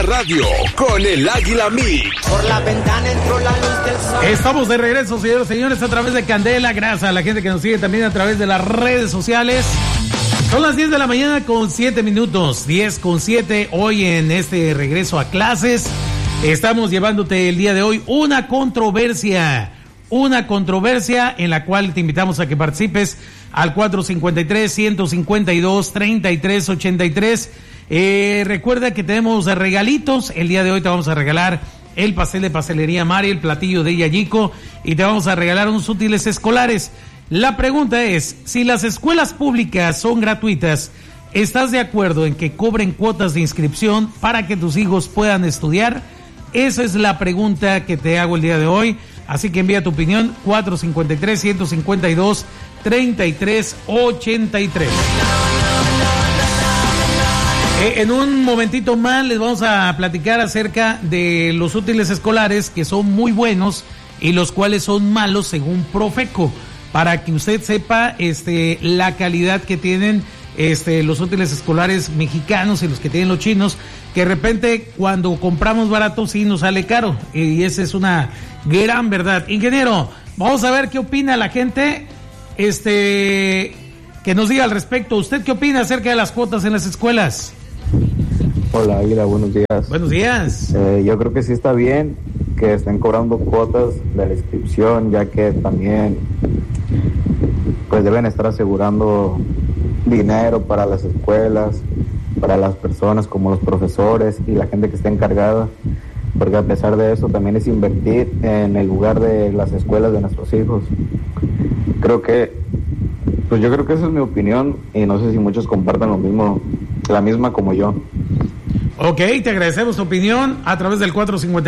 radio con el Águila Mix. Por la ventana entró la luz del sol. Estamos de regreso, señores y señores, a través de Candela. Gracias a la gente que nos sigue también a través de las redes sociales. Son las 10 de la mañana con 7 minutos. 10 con 7. Hoy en este regreso a clases estamos llevándote el día de hoy una controversia en la cual te invitamos a que participes al 453-152-3383. Recuerda que tenemos regalitos. El día de hoy te vamos a regalar el pastel de Pastelería Mari, el platillo de Yayico, y te vamos a regalar unos útiles escolares. La pregunta es, si las escuelas públicas son gratuitas, ¿estás de acuerdo en que cobren cuotas de inscripción para que tus hijos puedan estudiar? Esa es la pregunta que te hago el día de hoy. Así que envía tu opinión, 453-152-3383. En un momentito más les vamos a platicar acerca de los útiles escolares que son muy buenos y los cuales son malos según Profeco, para que usted sepa la calidad que tienen los útiles escolares mexicanos y los que tienen los chinos, que de repente cuando compramos barato sí nos sale caro, y esa es una gran verdad. Ingeniero, vamos a ver qué opina la gente, que nos diga al respecto. ¿Usted qué opina acerca de las cuotas en las escuelas? Hola, Águila, buenos días. Buenos días. Yo creo que sí está bien que estén cobrando cuotas de la inscripción, ya que también pues deben estar asegurando dinero para las escuelas, para las personas como los profesores y la gente que está encargada, porque a pesar de eso también es invertir en el lugar de las escuelas de nuestros hijos. Yo creo que esa es mi opinión, y no sé si muchos compartan lo mismo, la misma como yo. Ok, te agradecemos tu opinión a través del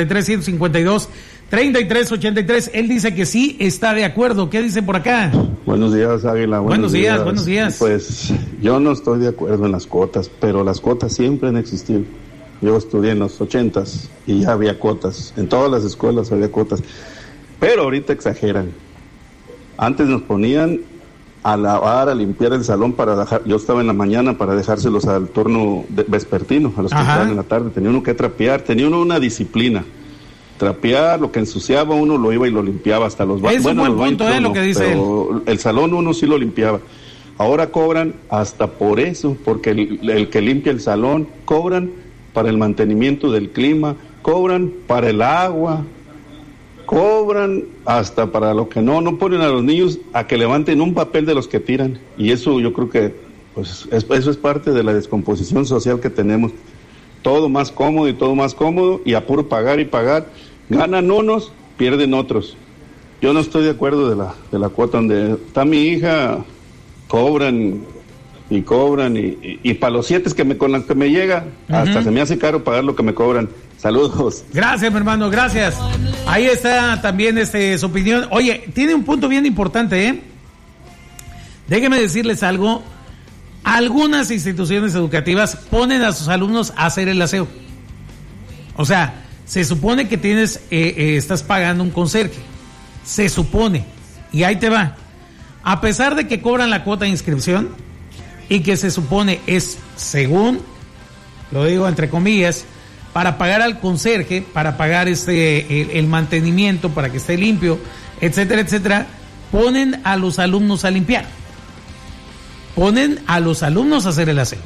453-152-3383. Él dice que sí está de acuerdo. ¿Qué dice por acá? Buenos días, Águila. Buenos días. Pues yo no estoy de acuerdo en las cuotas, pero las cuotas siempre han existido. Yo estudié en los 80s y ya había cuotas. En todas las escuelas había cuotas. Pero ahorita exageran. Antes nos ponían a lavar, a limpiar el salón para dejar. Yo estaba en la mañana para dejárselos al turno vespertino, a los que estaban en la tarde. Tenía uno que trapear, tenía uno una disciplina. Trapear, lo que ensuciaba uno lo iba y lo limpiaba hasta los baños. Es un buen punto, lo que dice pero el salón uno sí lo limpiaba. Ahora cobran hasta por eso, porque el que limpia el salón, cobran para el mantenimiento del clima, cobran para el agua, cobran hasta para lo que no ponen a los niños a que levanten un papel de los que tiran, y eso yo creo que pues eso es parte de la descomposición social que tenemos. Todo más cómodo y a puro pagar y pagar, ganan unos, pierden otros. Yo no estoy de acuerdo de la cuota donde está mi hija, cobran y para los 7 con las que me llega, hasta se me hace caro pagar lo que me cobran. Saludos. Gracias, mi hermano, gracias. Ahí está también su opinión. Oye, tiene un punto bien importante, Déjenme decirles algo. Algunas instituciones educativas ponen a sus alumnos a hacer el aseo. O sea, se supone que estás pagando un conserje. Se supone. Y ahí te va. A pesar de que cobran la cuota de inscripción y que se supone es según, lo digo entre comillas, para pagar al conserje, para pagar el mantenimiento, para que esté limpio, etcétera, etcétera, ponen a los alumnos a limpiar. Ponen a los alumnos a hacer el aseo.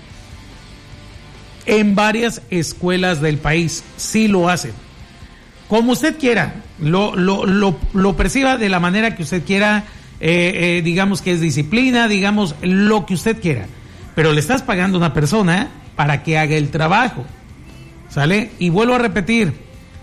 En varias escuelas del país sí lo hacen. Como usted quiera, lo perciba de la manera que usted quiera, digamos que es disciplina, digamos lo que usted quiera. Pero le estás pagando a una persona para que haga el trabajo. ¿Sale? Y vuelvo a repetir,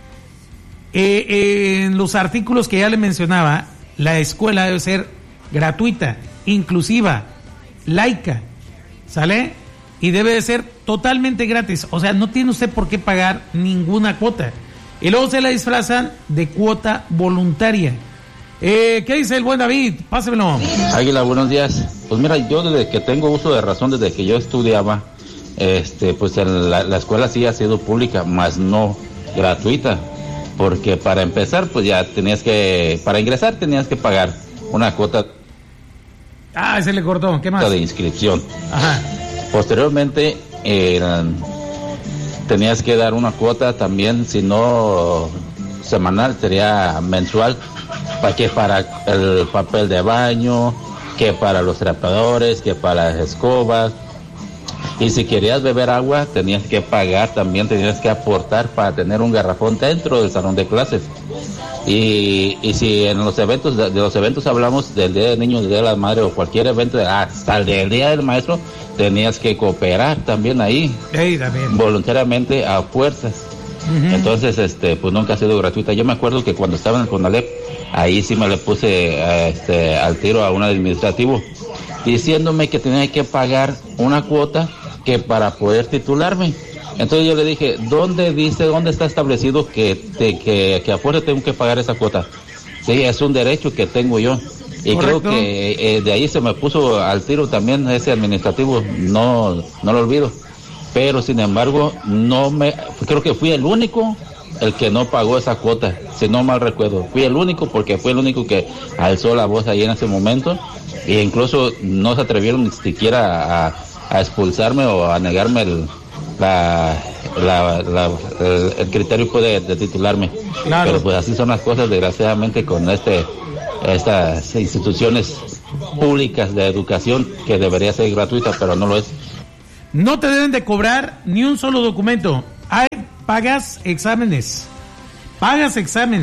en los artículos que ya le mencionaba, la escuela debe ser gratuita, inclusiva, laica, ¿sale? Y debe de ser totalmente gratis, o sea, no tiene usted por qué pagar ninguna cuota. Y luego se la disfrazan de cuota voluntaria. ¿Qué dice el buen David? Pásemelo. Águila, buenos días. Pues mira, yo desde que tengo uso de razón, desde que yo estudiaba, pues la escuela sí ha sido pública, más no gratuita, porque para empezar, pues ya para ingresar tenías que pagar una cuota. Se le cortó, ¿qué más? De inscripción. Ajá. Posteriormente, tenías que dar una cuota también, si no semanal, sería mensual, para el papel de baño, que para los trapeadores, que para las escobas. Y si querías beber agua, tenías que pagar también, tenías que aportar para tener un garrafón dentro del salón de clases. Y si en los eventos, de los eventos hablamos del Día del Niño, del Día de la Madre o cualquier evento, hasta el Día del Maestro, tenías que cooperar también ahí, también. Voluntariamente, a fuerzas. Uh-huh. Entonces, pues nunca ha sido gratuita. Yo me acuerdo que cuando estaba en el CONALEP, ahí sí me le puse al tiro a un administrativo, diciéndome que tenía que pagar una cuota que para poder titularme. Entonces yo le dije, ¿dónde está establecido que a fuerza tengo que pagar esa cuota? Sí, es un derecho que tengo yo. Y correcto. Creo que de ahí se me puso al tiro también ese administrativo, no lo olvido. Pero sin embargo, creo que fui el único el que no pagó esa cuota, si no mal recuerdo. Fui el único porque fue el único que alzó la voz ahí en ese momento. E incluso no se atrevieron ni siquiera a expulsarme o a negarme el criterio de titularme. Claro. Pero pues así son las cosas, desgraciadamente, con estas instituciones públicas de educación, que debería ser gratuita, pero no lo es. No te deben de cobrar ni un solo documento. Pagas exámenes, pagas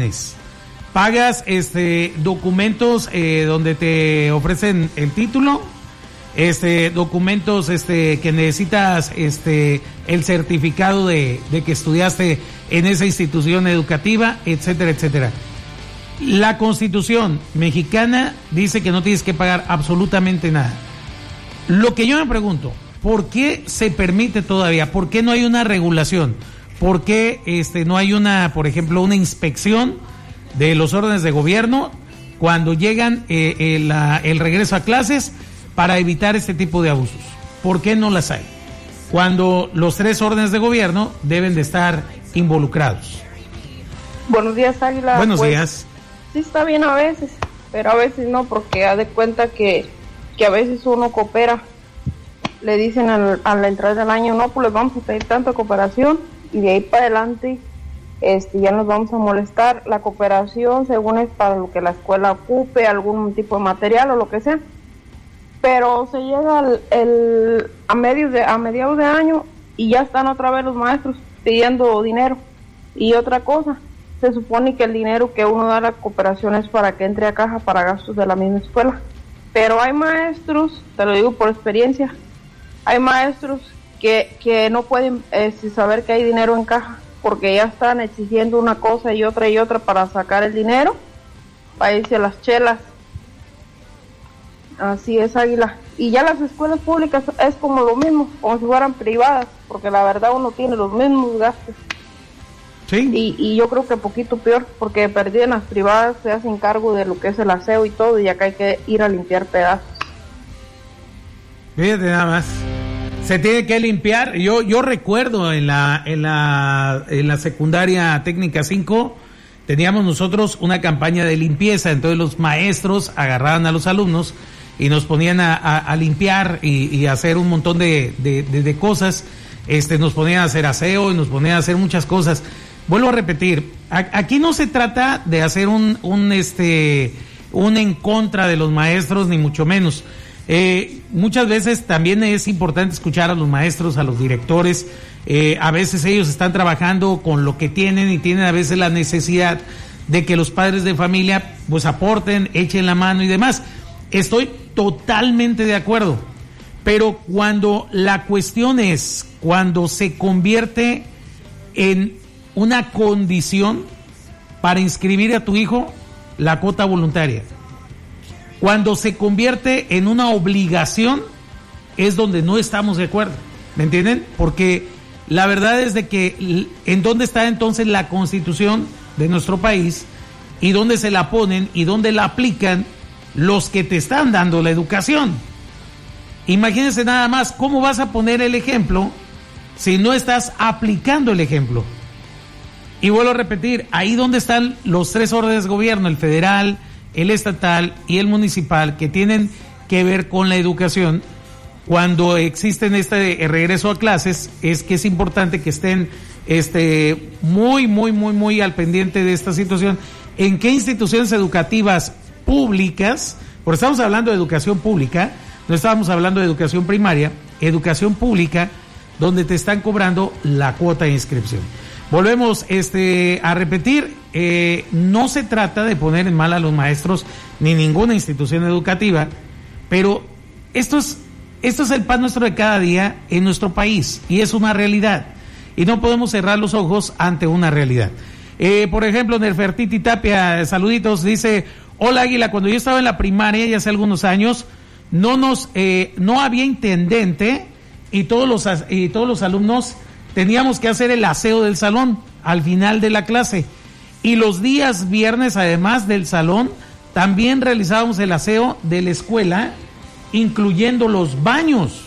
documentos donde te ofrecen el título, documentos que necesitas el certificado de que estudiaste en esa institución educativa, etcétera, etcétera. La Constitución mexicana dice que no tienes que pagar absolutamente nada. Lo que yo me pregunto, ¿por qué se permite todavía? ¿Por qué no hay una regulación? ¿Por qué no hay por ejemplo, una inspección de los órdenes de gobierno cuando llegan el regreso a clases para evitar este tipo de abusos? ¿Por qué no las hay? Cuando los 3 órdenes de gobierno deben de estar involucrados. Buenos días, Águila. Buenos días. Sí está bien a veces, pero a veces no, porque haz de cuenta que a veces uno coopera. Le dicen a la entrada del año, no, pues les vamos a pedir tanta cooperación, y de ahí para adelante ya nos vamos a molestar. La cooperación, según es para lo que la escuela ocupe, algún tipo de material o lo que sea, pero se llega a mediados de año y ya están otra vez los maestros pidiendo dinero. Y otra cosa, se supone que el dinero que uno da a la cooperación es para que entre a caja para gastos de la misma escuela, pero hay maestros, te lo digo por experiencia, hay maestros que no pueden saber que hay dinero en caja, porque ya están exigiendo una cosa y otra para sacar el dinero, para irse a las chelas. Así es, Águila. Y ya las escuelas públicas es como lo mismo, como si fueran privadas, porque la verdad uno tiene los mismos gastos. Sí. Y yo creo que poquito peor, porque perdida en las privadas se hacen cargo de lo que es el aseo y todo, y acá hay que ir a limpiar pedazos. Fíjate nada más. Se tiene que limpiar. Yo recuerdo en la secundaria técnica 5 teníamos nosotros una campaña de limpieza, entonces los maestros agarraban a los alumnos y nos ponían a limpiar y hacer un montón de cosas. Nos ponían a hacer aseo y nos ponían a hacer muchas cosas. Vuelvo a repetir, aquí no se trata de hacer un en contra de los maestros, ni mucho menos. Muchas veces también es importante escuchar a los maestros, a los directores. A veces ellos están trabajando con lo que tienen y tienen a veces la necesidad de que los padres de familia pues aporten, echen la mano y demás. Estoy totalmente de acuerdo, pero cuando la cuestión es cuando se convierte en una condición para inscribir a tu hijo la cuota voluntaria, cuando se convierte en una obligación, es donde no estamos de acuerdo, ¿me entienden? Porque la verdad es de que ¿en dónde está entonces la Constitución de nuestro país y dónde se la ponen y dónde la aplican los que te están dando la educación? Imagínense nada más cómo vas a poner el ejemplo si no estás aplicando el ejemplo. Y vuelvo a repetir, ahí donde están los 3 órdenes de gobierno, el federal, el estatal y el municipal, que tienen que ver con la educación, cuando existen regreso a clases, es que es importante que estén muy al pendiente de esta situación. ¿En qué instituciones educativas públicas? Porque estamos hablando de educación pública, no estábamos hablando de educación primaria, educación pública, donde te están cobrando la cuota de inscripción. Volvemos a repetir, no se trata de poner en mal a los maestros ni ninguna institución educativa, pero esto es el pan nuestro de cada día en nuestro país y es una realidad y no podemos cerrar los ojos ante una realidad. Por ejemplo, Nefertiti Tapia, saluditos, dice: hola Águila, cuando yo estaba en la primaria ya hace algunos años no había intendente y todos los alumnos teníamos que hacer el aseo del salón al final de la clase, y los días viernes, además del salón, también realizábamos el aseo de la escuela, incluyendo los baños.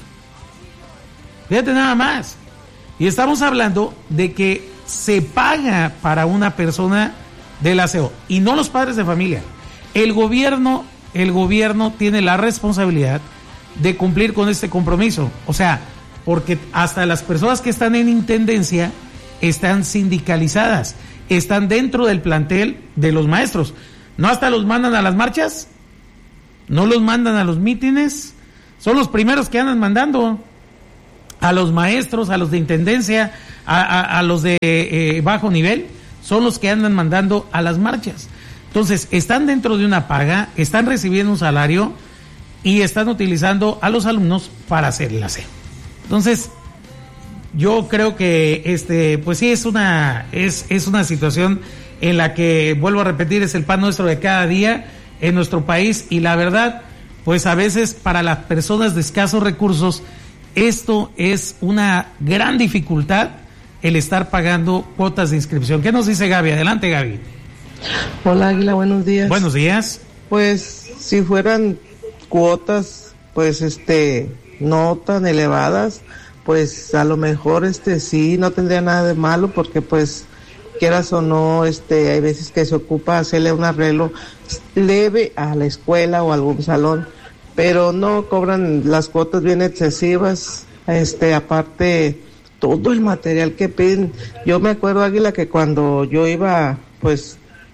Fíjate nada más. Y estamos hablando de que se paga para una persona del aseo y no los padres de familia. El gobierno tiene la responsabilidad de cumplir con este compromiso. O sea, porque hasta las personas que están en intendencia están sindicalizadas, están dentro del plantel de los maestros. ¿No hasta los mandan a las marchas? ¿No los mandan a los mítines? Son los primeros que andan mandando a los maestros, a los de intendencia, a los de bajo nivel, son los que andan mandando a las marchas. Entonces, están dentro de una paga, están recibiendo un salario y están utilizando a los alumnos para hacer el aseo. Entonces, yo creo que pues sí es una situación en la que, vuelvo a repetir, es el pan nuestro de cada día en nuestro país, y la verdad, pues a veces para las personas de escasos recursos esto es una gran dificultad, el estar pagando cuotas de inscripción. ¿Qué nos dice Gaby? Adelante, Gaby. Hola Águila, buenos días. Buenos días. Pues si fueran cuotas pues no tan elevadas, pues a lo mejor sí no tendría nada de malo, porque pues quieras o no, hay veces que se ocupa hacerle un arreglo leve a la escuela o a algún salón, pero no cobran las cuotas bien excesivas. Aparte todo el material que piden. Yo me acuerdo, Águila, que cuando yo iba pues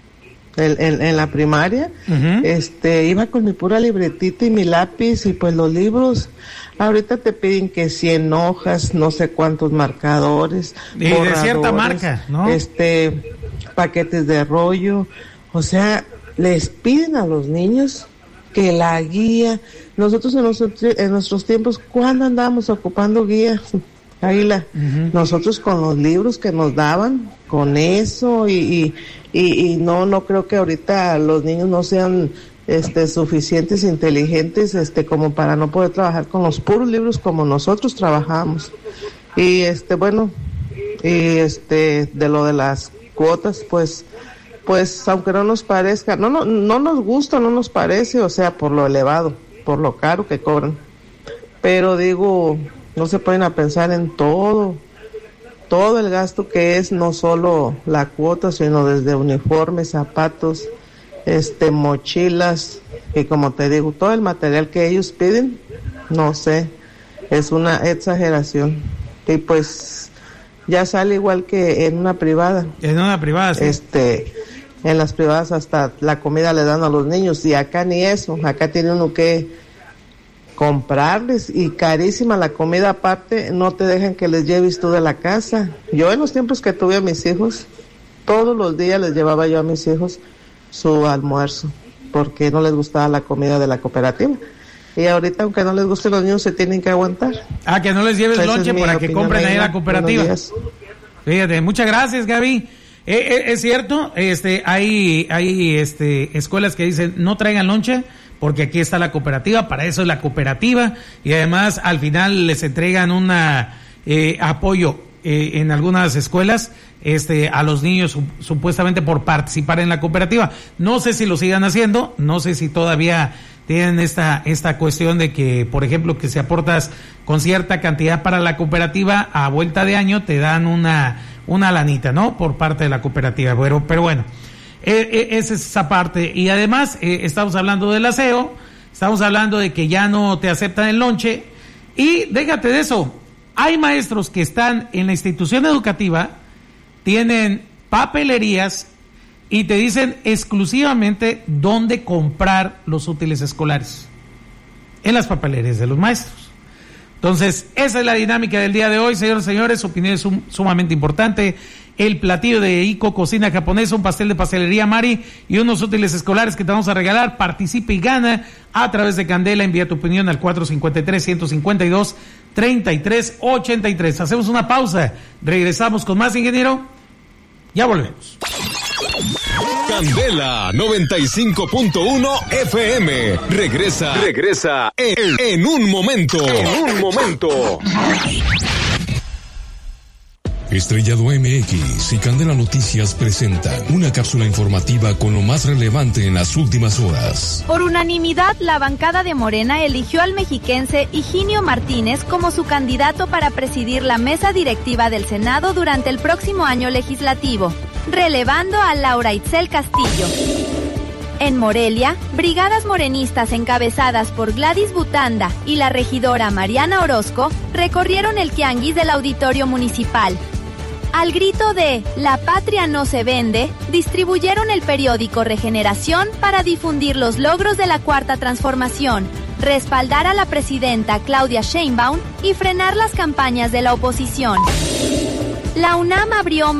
en la primaria, iba con mi pura libretita y mi lápiz y pues los libros. Ahorita te piden que 100 hojas, no sé cuántos marcadores, y de cierta marca, ¿no? Paquetes de rollo. O sea, les piden a los niños que la guía. Nosotros en nuestros tiempos, ¿cuándo andábamos ocupando guías? Águila, nosotros con los libros que nos daban, con eso, y no creo que ahorita los niños no sean suficientes, inteligentes, como para no poder trabajar con los puros libros como nosotros trabajamos. Y bueno, de lo de las cuotas, pues aunque no nos parezca, no nos gusta, no nos parece, o sea, por lo elevado, por lo caro que cobran. Pero digo, no se pueden a pensar en todo el gasto que es, no solo la cuota, sino desde uniformes, zapatos, mochilas, y como te digo, todo el material que ellos piden, no sé, es una exageración. Y pues ya sale igual que en una privada. En una privada, sí. En las privadas hasta la comida le dan a los niños, y acá ni eso, acá tiene uno que comprarles, y carísima la comida, aparte no te dejan que les lleves tú de la casa. Yo en los tiempos que tuve a mis hijos, todos los días les llevaba yo a mis hijos su almuerzo, porque no les gustaba la comida de la cooperativa. Y ahorita, aunque no les guste, los niños se tienen que aguantar. Que no les lleves lonche para que compren ahí la cooperativa. Fíjate, muchas gracias, Gaby. Es cierto, hay escuelas que dicen no traigan lonche, porque aquí está la cooperativa, para eso es la cooperativa, y además al final les entregan una apoyo en algunas escuelas a los niños supuestamente por participar en la cooperativa. No sé si lo sigan haciendo, no sé si todavía tienen esta cuestión de que, por ejemplo, que si aportas con cierta cantidad para la cooperativa, a vuelta de año te dan una lanita, ¿no? Por parte de la cooperativa, pero bueno. Esa es esa parte. Y además estamos hablando del aseo, estamos hablando de que ya no te aceptan el lonche, Y déjate de eso, hay maestros que están en la institución educativa, tienen papelerías y te dicen exclusivamente dónde comprar los útiles escolares, en las papelerías de los maestros. Entonces, esa es la dinámica del día de hoy, señores y señores. Su opinión es sumamente importante. El platillo de Iko Cocina Japonesa, un pastel de pastelería Mari y unos útiles escolares que te vamos a regalar. Participa y gana a través de Candela. Envía tu opinión al 453-152-3383. Hacemos una pausa. Regresamos con más, ingeniero. Ya volvemos. Candela 95.1 FM. Regresa en un momento. Estrellado MX y Candela Noticias presentan una cápsula informativa con lo más relevante en las últimas horas. Por unanimidad, la bancada de Morena eligió al mexiquense Higinio Martínez como su candidato para presidir la mesa directiva del Senado durante el próximo año legislativo, relevando a Laura Itzel Castillo. En Morelia, brigadas morenistas encabezadas por Gladys Butanda y la regidora Mariana Orozco recorrieron el tianguis del auditorio municipal. Al grito de "La patria no se vende", distribuyeron el periódico Regeneración para difundir los logros de la Cuarta Transformación, respaldar a la presidenta Claudia Sheinbaum y frenar las campañas de la oposición. La UNAM abrió